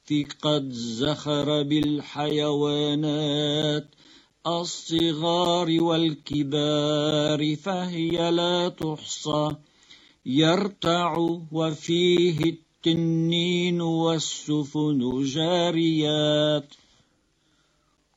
قد زخر بالحيوانات الصغار والكبار فهي لا تحصى يرتع وفيه التنين والسفن جاريات